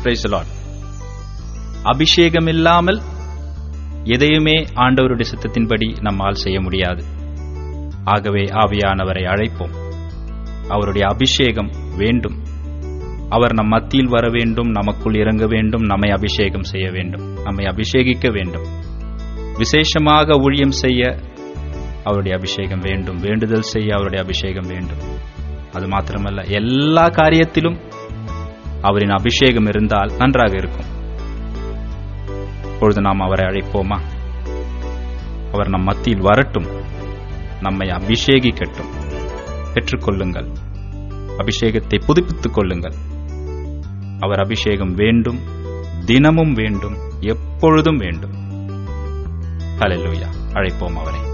Praise the Lord. அபிஷேகம் இல்லாமல் எதையுமே ஆண்டவருடைய சித்தத்தின்படி நம்மால் செய்ய முடியாது. ஆகவே ஆவியானவரை அழைப்போம். அவருடைய அபிஷேகம் வேண்டும். அவர் நம் மத்தியில் வர வேண்டும், நமக்குள் இறங்க வேண்டும், நம்மை அபிஷேகம் செய்ய வேண்டும், நம்மை அபிஷேகிக்க வேண்டும். விசேஷமாக ஊழியம் செய்ய அவருடைய அபிஷேகம் வேண்டும், வேண்டுதல் செய்ய அவருடைய அபிஷேகம் வேண்டும். அது மாத்திரமல்ல, எல்லா காரியத்திலும் அவரின் அபிஷேகம் இருந்தால் நன்றாக இருக்கும். இப்பொழுது நாம் அவரை அழைப்போமா? அவர் நம் மத்தியில் வரட்டும், நம்மை அபிஷேகிக்கட்டும். பெற்றுக்கொள்ளுங்கள், அபிஷேகத்தை புதுப்பித்துக் கொள்ளுங்கள். அவர் அபிஷேகம் வேண்டும், தினமும் வேண்டும், எப்பொழுதும் வேண்டும். ஹல்லேலூயா. அழைப்போம் அவரை.